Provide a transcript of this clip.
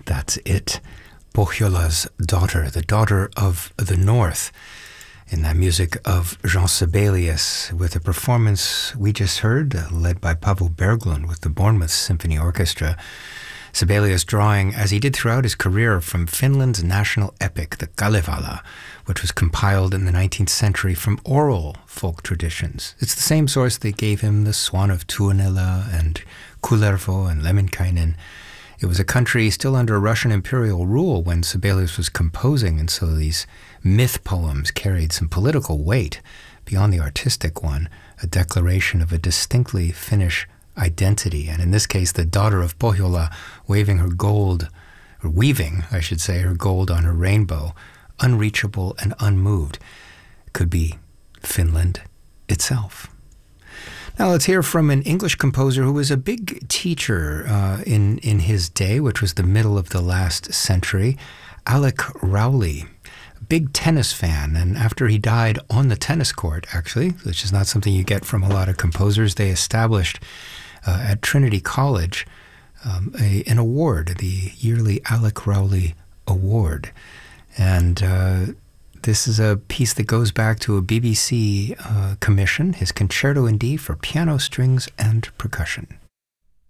That's it. Pohjola's Daughter, the Daughter of the North, in that music of Jean Sibelius, with a performance we just heard, led by Pavel Berglund with the Bournemouth Symphony Orchestra. Sibelius drawing, as he did throughout his career, from Finland's national epic, the Kalevala, which was compiled in the 19th century from oral folk traditions. It's the same source that gave him the Swan of Tuonela and Kullervo and Lemminkainen. It was a country still under Russian imperial rule when Sibelius was composing, and so these myth poems carried some political weight beyond the artistic one, a declaration of a distinctly Finnish identity, and in this case, the daughter of Pohjola waving her gold, or weaving, I should say, her gold on her rainbow, unreachable and unmoved, could be Finland itself. Now let's hear from an English composer who was a big teacher in his day, which was the middle of the last century, Alec Rowley. Big tennis fan, and after he died on the tennis court, actually, which is not something you get from a lot of composers, they established at Trinity College an award, the yearly Alec Rowley Award. And this is a piece that goes back to a BBC commission, his Concerto in D for piano, strings, and percussion.